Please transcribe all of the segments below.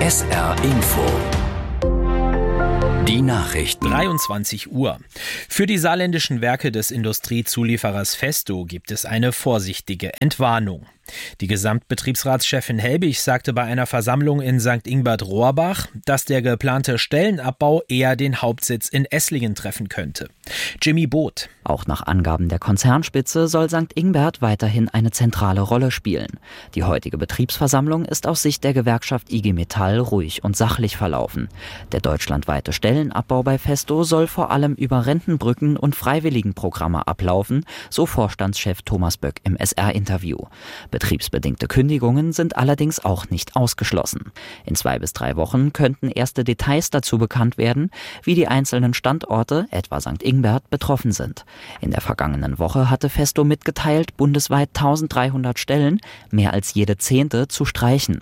SR Info. Die Nachrichten. 23 Uhr. Für die saarländischen Werke des Industriezulieferers Festo gibt es eine vorsichtige Entwarnung. Die Gesamtbetriebsratschefin Helbig sagte bei einer Versammlung in St. Ingbert-Rohrbach, dass der geplante Stellenabbau eher den Hauptsitz in Esslingen treffen könnte. Jimmy Both. Auch nach Angaben der Konzernspitze soll St. Ingbert weiterhin eine zentrale Rolle spielen. Die heutige Betriebsversammlung ist aus Sicht der Gewerkschaft IG Metall ruhig und sachlich verlaufen. Der deutschlandweite Stellenabbau bei Festo soll vor allem über Rentenbrücken und Freiwilligenprogramme ablaufen, so Vorstandschef Thomas Böck im SR-Interview. Betriebsbedingte Kündigungen sind allerdings auch nicht ausgeschlossen. In 2 bis 3 Wochen könnten erste Details dazu bekannt werden, wie die einzelnen Standorte, etwa St. Ingbert, betroffen sind. In der vergangenen Woche hatte Festo mitgeteilt, bundesweit 1300 Stellen, mehr als jede 10., zu streichen.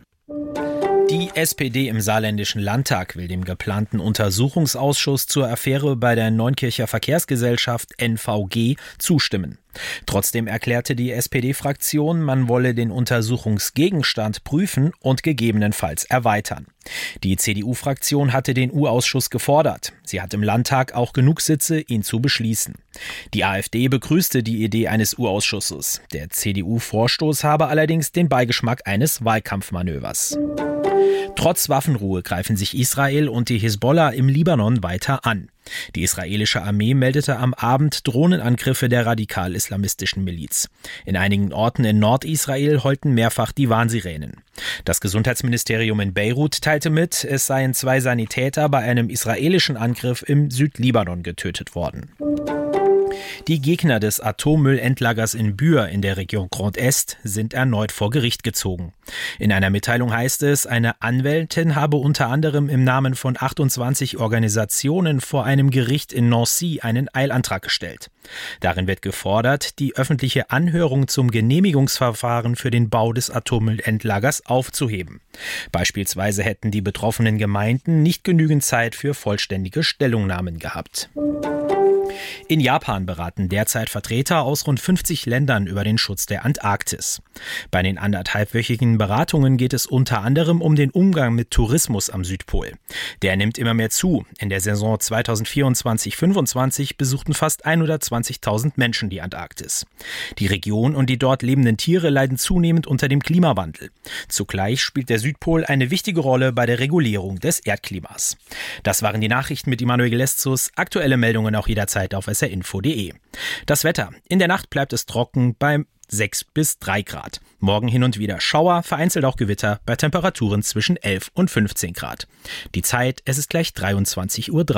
Die SPD im Saarländischen Landtag will dem geplanten Untersuchungsausschuss zur Affäre bei der Neunkircher Verkehrsgesellschaft NVG zustimmen. Trotzdem erklärte die SPD-Fraktion, man wolle den Untersuchungsgegenstand prüfen und gegebenenfalls erweitern. Die CDU-Fraktion hatte den U-Ausschuss gefordert. Sie hat im Landtag auch genug Sitze, ihn zu beschließen. Die AfD begrüßte die Idee eines U-Ausschusses. Der CDU-Vorstoß habe allerdings den Beigeschmack eines Wahlkampfmanövers. Trotz Waffenruhe greifen sich Israel und die Hisbollah im Libanon weiter an. Die israelische Armee meldete am Abend Drohnenangriffe der radikal-islamistischen Miliz. In einigen Orten in Nordisrael heulten mehrfach die Warnsirenen. Das Gesundheitsministerium in Beirut teilte mit, es seien 2 Sanitäter bei einem israelischen Angriff im Südlibanon getötet worden. Die Gegner des Atommüllendlagers in Buer in der Region Grand Est sind erneut vor Gericht gezogen. In einer Mitteilung heißt es, eine Anwältin habe unter anderem im Namen von 28 Organisationen vor einem Gericht in Nancy einen Eilantrag gestellt. Darin wird gefordert, die öffentliche Anhörung zum Genehmigungsverfahren für den Bau des Atommüllendlagers aufzuheben. Beispielsweise hätten die betroffenen Gemeinden nicht genügend Zeit für vollständige Stellungnahmen gehabt. In Japan beraten derzeit Vertreter aus rund 50 Ländern über den Schutz der Antarktis. Bei den 1,5-wöchigen Beratungen geht es unter anderem um den Umgang mit Tourismus am Südpol. Der nimmt immer mehr zu. In der Saison 2024/25 besuchten fast 120.000 Menschen die Antarktis. Die Region und die dort lebenden Tiere leiden zunehmend unter dem Klimawandel. Zugleich spielt der Südpol eine wichtige Rolle bei der Regulierung des Erdklimas. Das waren die Nachrichten mit Immanuel Geleszus. Aktuelle Meldungen auch jederzeit auf srinfo.de. Das Wetter. In der Nacht bleibt es trocken bei 6 bis 3 Grad. Morgen hin und wieder Schauer, vereinzelt auch Gewitter bei Temperaturen zwischen 11 und 15 Grad. Die Zeit, es ist gleich 23:03 Uhr.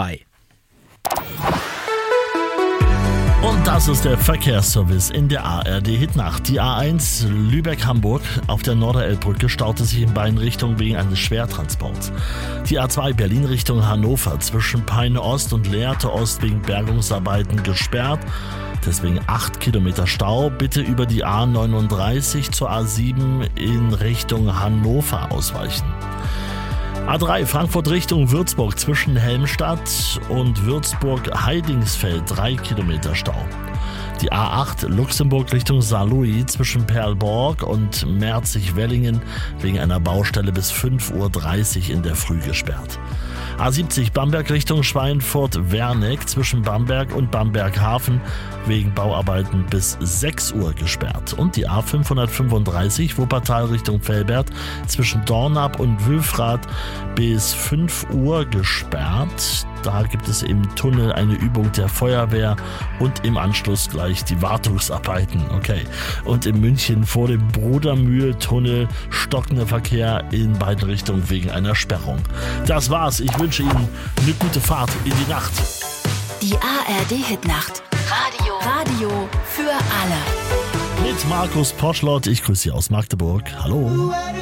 Und das ist der Verkehrsservice in der ARD-Hitnacht. Die A1 Lübeck-Hamburg auf der Norderelbbrücke staute sich in beiden Richtungen wegen eines Schwertransports. Die A2 Berlin Richtung Hannover zwischen Peine Ost und Lehrte Ost wegen Bergungsarbeiten gesperrt. Deswegen 8 Kilometer Stau. Bitte über die A39 zur A7 in Richtung Hannover ausweichen. A3 Frankfurt Richtung Würzburg zwischen Helmstadt und Würzburg-Heidingsfeld 3 Kilometer Stau. Die A8 Luxemburg Richtung Saarlouis zwischen Perlborg und Merzig-Wellingen wegen einer Baustelle bis 5:30 Uhr in der Früh gesperrt. A70 Bamberg Richtung Schweinfurt-Werneck zwischen Bamberg und Bamberg-Hafen wegen Bauarbeiten bis 6 Uhr gesperrt. Und die A535 Wuppertal Richtung Velbert zwischen Dornap und Wülfrath bis 5 Uhr gesperrt. Da gibt es im Tunnel eine Übung der Feuerwehr und im Anschluss gleich die Wartungsarbeiten. Okay. Und in München vor dem Brudermühltunnel stockender Verkehr in beiden Richtungen wegen einer Sperrung. Das war's. Ich wünsche Ihnen eine gute Fahrt in die Nacht. Die ARD-Hitnacht. Radio für alle. Mit Markus Poschlott. Ich grüße Sie aus Magdeburg. Hallo.